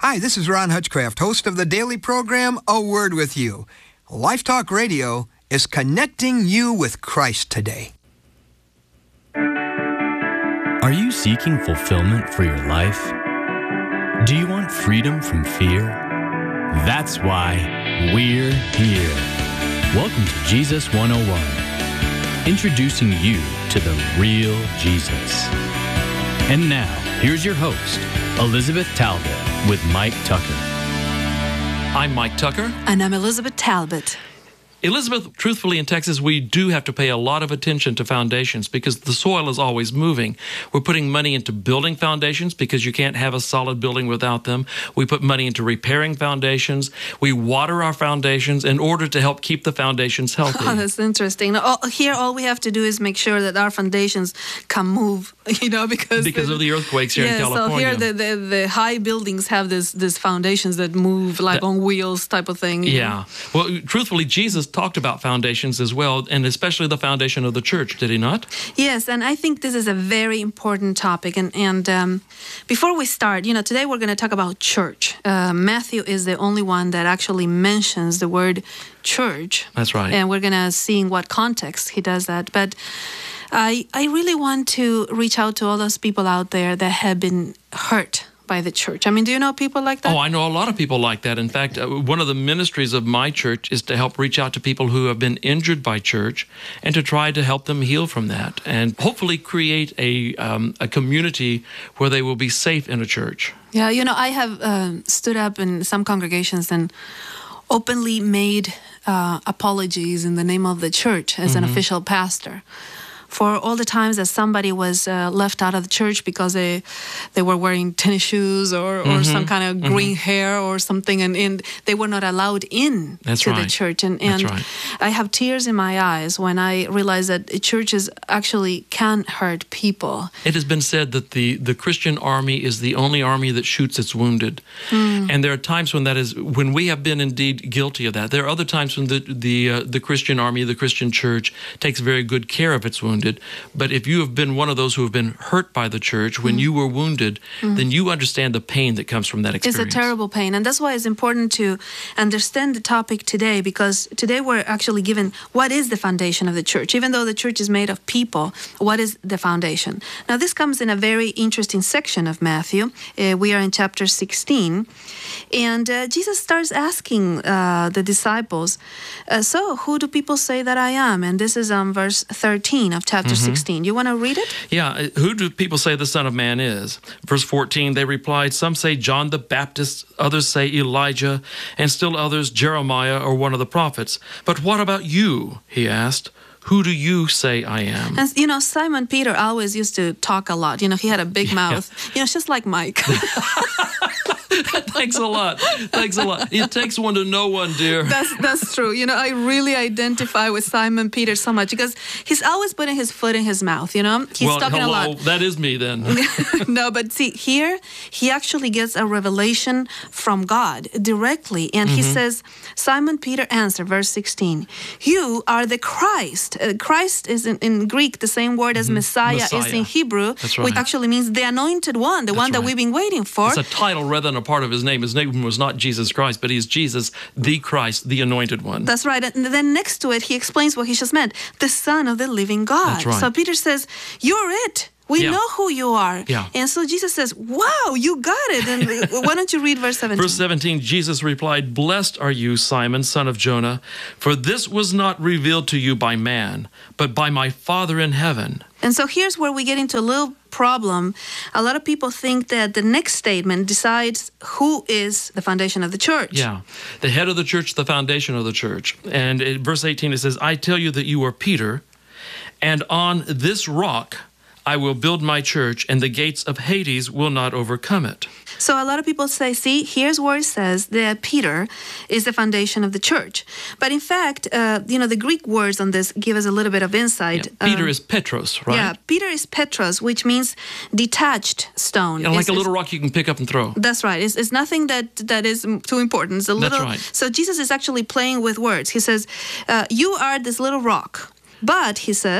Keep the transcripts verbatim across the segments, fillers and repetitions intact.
Hi, this is Ron Hutchcraft, host of the daily program, A Word With You. Life Talk Radio is connecting you with Christ today. Are you seeking fulfillment for your life? Do you want freedom from fear? That's why we're here. Welcome to Jesus one oh one, introducing you to the real Jesus. And now, here's your host, Elizabeth Talbot, with Mike Tucker. I'm Mike Tucker. And I'm Elizabeth Talbot. Elizabeth, truthfully, in Texas, we do have to pay a lot of attention to foundations because the soil is always moving. We're putting money into building foundations because you can't have a solid building without them. We put money into repairing foundations. We water our foundations in order to help keep the foundations healthy. Oh, that's interesting. All, here, all we have to do is make sure that our foundations can move, you know, because... Because the, of the earthquakes here yeah, in California. So here, the, the, the high buildings have this, this foundations that move like that, on wheels type of thing. Yeah. Know? Well, truthfully, Jesus talked about foundations as well, and especially the foundation of the church, did he not? Yes, and I think this is a very important topic. And, and um, before we start, you know, today we're going to talk about church. Uh, Matthew is the only one that actually mentions the word church. That's right. And we're going to see in what context he does that. But I, I really want to reach out to all those people out there that have been hurt by the church. I mean, do you know people like that? Oh, I know a lot of people like that. In fact, uh, one of the ministries of my church is to help reach out to people who have been injured by church and to try to help them heal from that and hopefully create a um, a community where they will be safe in a church. Yeah, you know, I have uh, stood up in some congregations and openly made uh, apologies in the name of the church as mm-hmm. an official pastor for all the times that somebody was uh, left out of the church because they they were wearing tennis shoes or, or mm-hmm. some kind of green mm-hmm. hair or something, and, and they were not allowed in That's to right. the church. And, and That's right. I have tears in my eyes when I realize that churches actually can hurt people. It has been said that the, the Christian army is the only army that shoots its wounded. Mm. And there are times when that is, when we have been indeed guilty of that. There are other times when the, the, uh, the Christian army, the Christian church, takes very good care of its wounded. But if you have been one of those who have been hurt by the church when mm. you were wounded, mm. then you understand the pain that comes from that experience. It's a terrible pain. And that's why it's important to understand the topic today, because today we're actually given what is the foundation of the church. Even though the church is made of people, what is the foundation? Now, this comes in a very interesting section of Matthew. Uh, we are in chapter sixteen. And uh, Jesus starts asking uh, the disciples, uh, so who do people say that I am? And this is on um, verse thirteen of chapter mm-hmm. sixteen. You want to read it? Yeah. Who do people say the Son of Man is? Verse fourteen, they replied, some say John the Baptist, others say Elijah, and still others Jeremiah or one of the prophets. But what about you? He asked. Who do you say I am? And, you know, Simon Peter always used to talk a lot. You know, he had a big yeah. mouth. You know, it's just like Mike. Thanks a lot. Thanks a lot. It takes one to know one, dear. That's that's true. You know, I really identify with Simon Peter so much because he's always putting his foot in his mouth, you know? He's well, talking hello, a lot. That is me then. No, but see, here he actually gets a revelation from God directly. And mm-hmm. he says, Simon Peter answered, verse sixteen, you are the Christ. Uh, Christ is in, in Greek the same word as mm-hmm. Messiah, Messiah is in Hebrew, That's right. which actually means the anointed one, the That's one that right. we've been waiting for. It's a title rather than a part of his name. His name was not Jesus Christ, but he's Jesus, the Christ, the anointed one. That's right. And then next to it, he explains what he just meant, the Son of the living God. That's right. So Peter says, you're it. We yeah. know who you are. Yeah. And so Jesus says, wow, you got it. And why don't you read verse seventeen? Verse seventeen, Jesus replied, blessed are you, Simon, son of Jonah, for this was not revealed to you by man, but by my Father in heaven. And so here's where we get into a little problem. A lot of people think that the next statement decides who is the foundation of the church. Yeah, the head of the church, the foundation of the church. And in verse eighteen, it says, I tell you that you are Peter, and on this rock I will build my church, and the gates of Hades will not overcome it. So a lot of people say, see, here's where it says that Peter is the foundation of the church. But in fact, uh, you know, the Greek words on this give us a little bit of insight. Yeah, Peter um, is Petros, right? Yeah, Peter is Petros, which means detached stone. You know, like it's, a little rock you can pick up and throw. That's right. It's, it's nothing that, that is too important. It's a little, that's right. So Jesus is actually playing with words. He says, uh, you are this little rock. But, he says,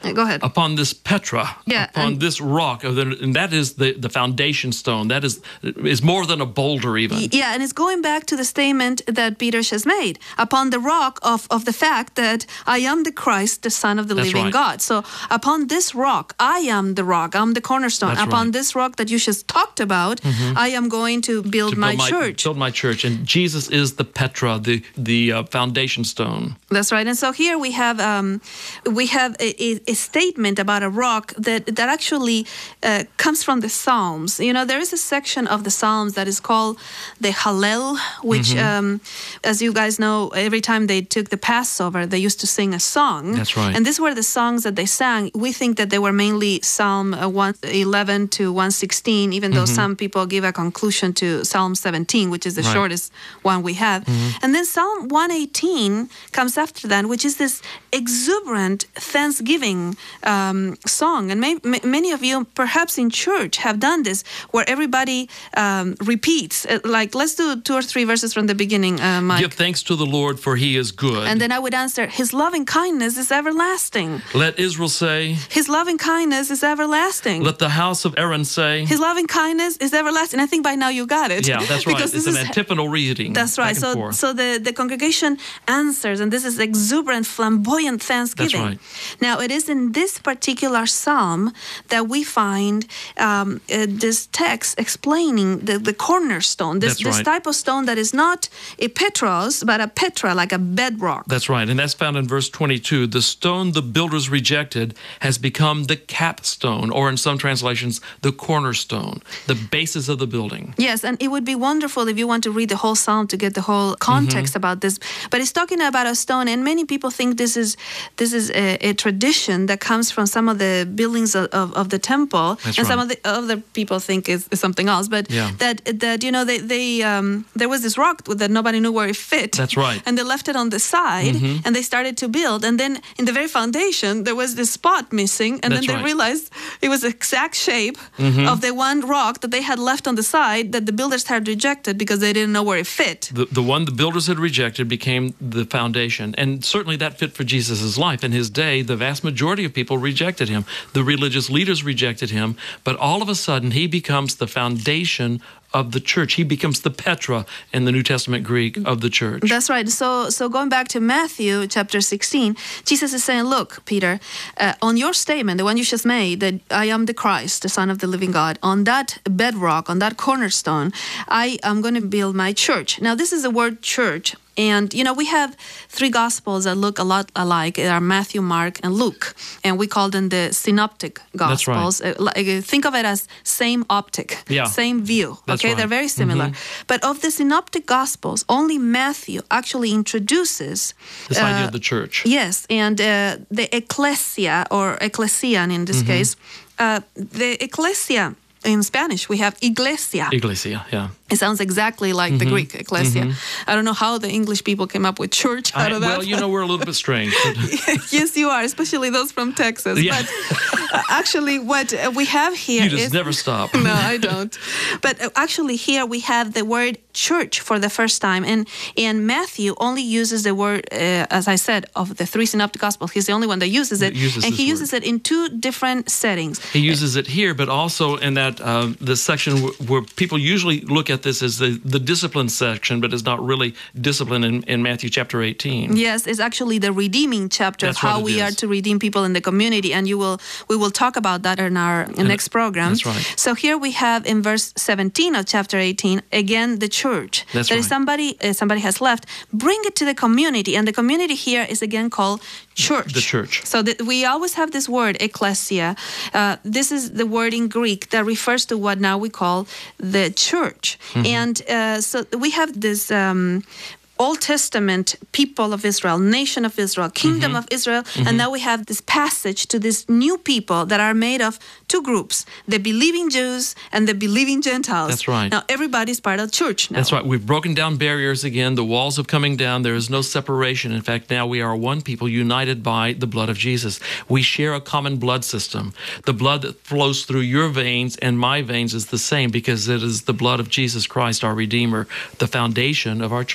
Uh, Go ahead. Upon this Petra, Yeah, upon and- this rock, of the- and that is the, the foundation stone. That is is more than a boulder even. Yeah, and it's going back to the statement that Peter has made upon the rock of, of the fact that I am the Christ, the Son of the That's living right. God. So upon this rock, I am the rock, I'm the cornerstone. That's upon right. this rock that you just talked about, I am going to build To my, build church. Build my church. And Jesus is the Petra, the, the uh, foundation stone. That's right. And so here we have um, we have a, a, a statement about a rock that that actually uh, comes from the Psalms. You know, there is a section of the Psalms that is called the Hallel, which, um, as you guys know, every time they took the Passover, they used to sing a song. That's right. And these were the songs that they sang. We think that they were mainly Psalm uh, one eleven to one sixteen, even though some people give a conclusion to Psalm seventeen, which is the Right. shortest one we have. And then Psalm one eighteen comes after that, which is this exuberant thanksgiving um, song. And may, may, many of you, perhaps in church, have done this, where everybody um, repeats. Uh, like, let's do two or three verses from the beginning, uh, Mike. Give thanks to the Lord, for he is good. And then I would answer, His loving kindness is everlasting. Let Israel say, His loving kindness is everlasting. let the house of Aaron say. His loving kindness is everlasting. I think by now you got it. Yeah, that's right. Because It's this an is- antiphonal reading. That's right. back and So, forth. so the, the congregation answers, and this is exuberant, flamboyant thanksgiving. right. Now, it is in this particular psalm that we find um, uh, this text explaining the, the cornerstone, this, That's this right. type of stone that is not a petros, but a petra, like a bedrock. That's right. And that's found in verse twenty-two. The stone the builders rejected has become the capstone, or in some translations, the cornerstone, the basis of the building. Yes, and it would be wonderful if you want to read the whole psalm to get the whole context about this. But it's talking about a stone, and many people think this is this is a, a tradition that comes from some of the buildings of, of, of the temple, That's and some right. of the other people think is, is something else. But Yeah. that that you know they they um, there was this rock that nobody knew where it fit. That's right. And they left it on the side, and they started to build, and then in the very foundation there was this spot missing, and That's then they right. realized it was the exact shape of the one rock that they had left on the side that the builders had rejected because they didn't know where it fit. The, the one the builders had rejected became the foundation. And certainly that fit for Jesus' life. In his day, the vast majority of people rejected him. The religious leaders rejected him. But all of a sudden, he becomes the foundation of the church. He becomes the Petra in the New Testament Greek of the church. That's right. So, so going back to Matthew chapter sixteen, Jesus is saying, "Look, Peter, uh, on your statement, the one you just made, that I am the Christ, the Son of the living God, on that bedrock, on that cornerstone, I am going to build my church." Now, this is the word church. And, you know, we have three Gospels that look a lot alike. They are Matthew, Mark, and Luke. And we call them the synoptic That's right. Gospels. Uh, like, uh, Think of it as same optic, Yeah. same view. That's okay, right. they're very similar. But of the synoptic Gospels, only Matthew actually introduces This idea uh, of the church. Yes, and uh, the ecclesia, or ecclesian in this case, uh, the ecclesia, in Spanish, we have iglesia. Iglesia, yeah. It sounds exactly like the Greek ecclesia. I don't know how the English people came up with church out I, of that. well, you know, we're a little bit strange. but- Yes, you are, especially those from Texas. Yeah. But uh, actually, what uh, we have here you just is- never stop. No, I don't. But uh, actually, here we have the word church for the first time, and and Matthew only uses the word, uh, as I said, of the three synoptic gospels. He's the only one that uses it, Uses and this he word. uses it in two different settings. He uses it here, but also in that uh, the section where, where people usually look at this as the, the discipline section, but it's not really discipline in, in Matthew chapter eighteen. Yes, it's actually the redeeming chapter That's of how what it we is. are to redeem people in the community, and you will we will talk about that in our next program. that's right. So here we have in verse seventeen of chapter eighteen again the church. That's There is right. somebody uh, somebody has left. Bring it to the community, and the community here is again called church. The church. So that we always have this word ecclesia. Uh, this is the word in Greek that refers to what now we call the church, Mm-hmm. and uh, so we have this. Um, Old Testament people of Israel, nation of Israel, kingdom Mm-hmm. of Israel, and now we have this passage to this new people that are made of two groups, the believing Jews and the believing Gentiles. That's right. Now everybody's part of church now. That's right. We've broken down barriers again. The walls are coming down. There is no separation. In fact, now we are one people united by the blood of Jesus. We share a common blood system. The blood that flows through your veins and my veins is the same because it is the blood of Jesus Christ, our Redeemer, the foundation of our church.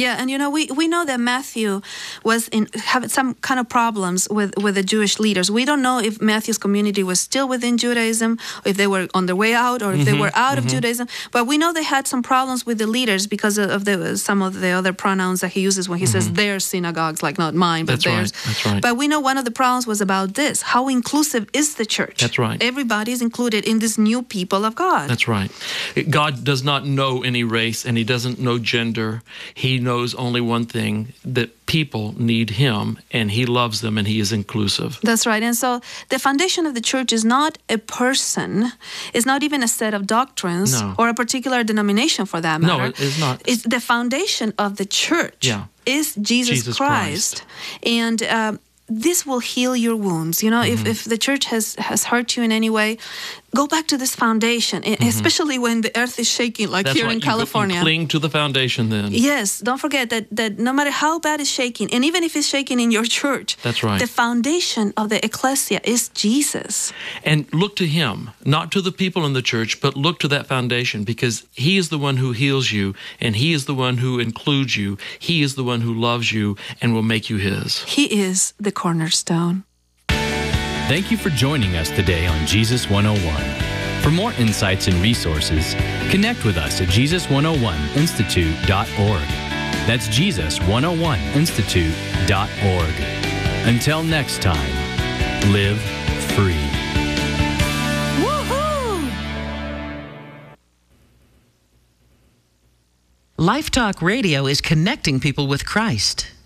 Yeah, and you know, we, we know that Matthew was in having some kind of problems with, with the Jewish leaders. We don't know if Matthew's community was still within Judaism, or if they were on their way out, or if mm-hmm, they were out mm-hmm. of Judaism. But we know they had some problems with the leaders because of, of the some of the other pronouns that he uses when he mm-hmm. says their synagogues, like not mine, but That's theirs. Right. That's right. But we know one of the problems was about this: how inclusive is the church? That's right. Everybody is included in this new people of God. That's right. God does not know any race, and He doesn't know gender. He knows only one thing, that people need Him, and He loves them, and He is inclusive. That's right. And so the foundation of the church is not a person, it's not even a set of doctrines no. or a particular denomination for that matter. No, it is not. It's the foundation of the church yeah. is Jesus, Jesus Christ. Christ. And um, this will heal your wounds. You know, mm-hmm. if, if the church has, has hurt you in any way, go back to this foundation, mm-hmm. especially when the earth is shaking, like That's here right. in you California. Go, you cling to the foundation then. Yes, don't forget that, that no matter how bad it's shaking, and even if it's shaking in your church, That's right. the foundation of the ecclesia is Jesus. And look to Him, not to the people in the church, but look to that foundation, because He is the one who heals you, and He is the one who includes you. He is the one who loves you and will make you His. He is the cornerstone. Thank you for joining us today on Jesus one oh one. For more insights and resources, connect with us at Jesus one oh one institute dot org. That's Jesus one oh one institute dot org. Until next time, live free. Woohoo! Life Talk Radio is connecting people with Christ.